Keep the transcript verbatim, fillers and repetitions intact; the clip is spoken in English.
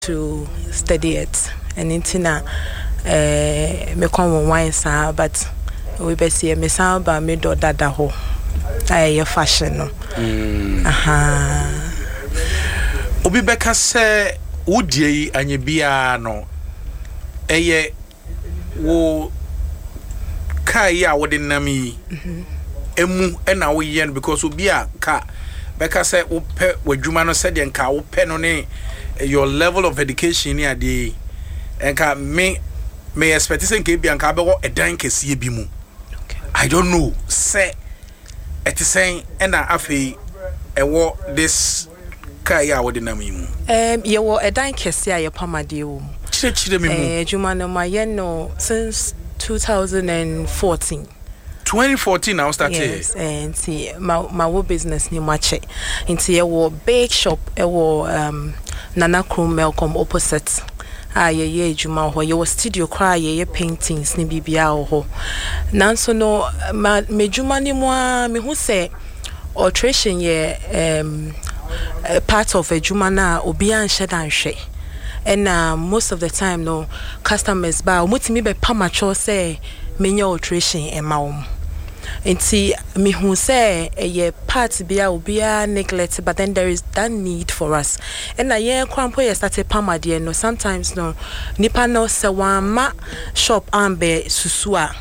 to study it. And in na eh me kon wine sa but we be see me sound ba me do dada ho. Ay fashion no. Mm. Aha. Obi beka se wodie anye bia no. Eye wo kai ya wode nami. Mhm. Emu ena wo ye no because obi a ka beka se wo pe wadwuma no se de nka wo pe no ne your level of education ni ade enka me me expect say nka bia nka be wo edan kese bi mu. I don't know say it is saying ena afi ewo this kai ya wode nami mu. Um ye wo edan kese a ye pamade wo. Chire chire me mu. Eh adwuma no ma ye no since two thousand fourteen. twenty fourteen I started. Yes, and see my my wo business ni mache. Into ye wo bake shop e wo um Nana Krum Melcom opposite. Ah ye ye adwuma ho ye wo studio cry ye ye paintings ni bibia ho. Nanso no ma me adwuma ni mo a me hu se alteration ye um part of adwuma na obi an hye dan hwe. And uh, most of the time no customers buy omutimi be pamacho say menya alteration e ma wo. Enti me hu say a part bia obia neglect, but then there is that need for us. And na ye kwampo ye start pamade no sometimes no nipa no se wan ma shop ambe susua